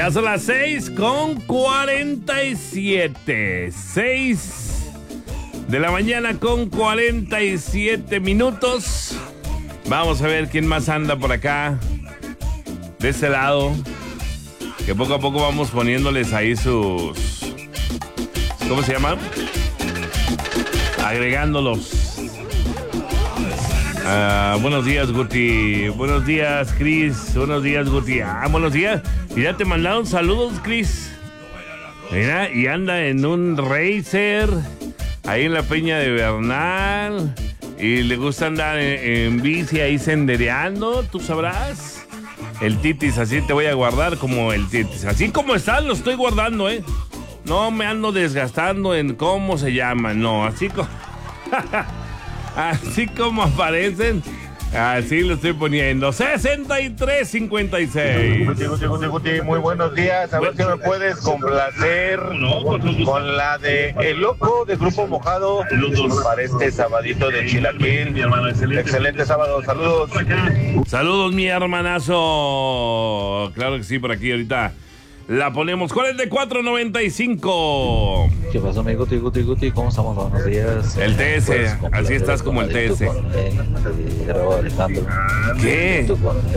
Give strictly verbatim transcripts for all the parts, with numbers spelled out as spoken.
Ya son las seis con cuarenta y siete. seis de la mañana con cuarenta y siete minutos. Vamos a ver quién más anda por acá. De este lado. Que poco a poco vamos poniéndoles ahí sus... ¿Cómo se llama? Agregándolos. Uh, buenos días, Guti. Buenos días, Chris. Buenos días, Guti. Ah, buenos días. Mira, te mandaron saludos, Chris. Mira, y anda en un racer ahí en la Peña de Bernal. Y le gusta andar en, en bici ahí sendereando, tú sabrás. El Titis, así te voy a guardar como el Titis. Así como estás, lo estoy guardando, ¿eh? No me ando desgastando en cómo se llama, no, así como... Así como aparecen, así lo estoy poniendo. sesenta y tres cincuenta y seis. Guti, Guti, Guti, Guti, muy buenos días. A ver si me puedes complacer con la de El Loco de Grupo Mojado para este sabadito de Chilaquil. Excelente sábado, saludos. Saludos, mi hermanazo. Claro que sí, por aquí ahorita la ponemos. cuarenta y cuatro noventa y cinco. ¿Qué pasó, mi Guti, Guti, Guti? ¿Cómo estamos? Buenos días. El T S, así estás como el T S. ¿Qué?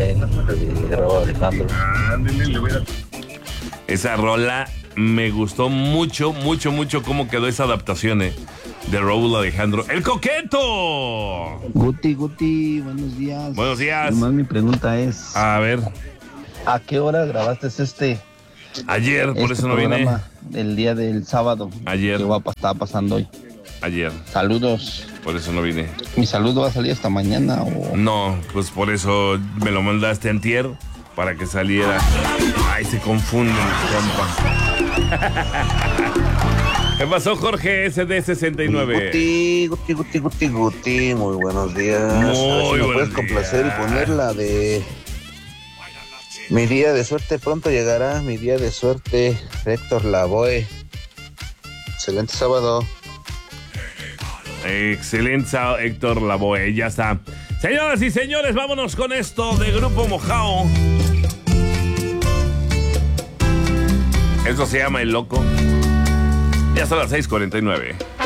Esa rola me gustó mucho, mucho, mucho cómo quedó esa adaptación eh, de Raúl Alejandro. ¡El Coqueto! Guti, Guti, buenos días. Buenos días. Nomás mi pregunta es... A ver. ¿A qué hora grabaste este... Ayer, por este eso no vine. El día del sábado. Ayer. ¿Qué va a estar pasando hoy? Ayer. Saludos. Por eso no vine. ¿Mi saludo va a salir hasta mañana o...? No, pues por eso me lo mandaste antier, para que saliera. Ay, se confunden, compa. ¿Qué pasó, Jorge S D sesenta y nueve? Guti, Guti, Guti, Guti, Guti, muy buenos días. Muy a ver si me buenos puedes complacer días. y poner la de... Mi día de suerte pronto llegará, mi día de suerte, Héctor Lavoe. Excelente sábado. Excelente, Héctor Lavoe, ya está. Señoras y señores, vámonos con esto de Grupo Mojado. Esto se llama El Loco. Ya son las seis cuarenta y nueve.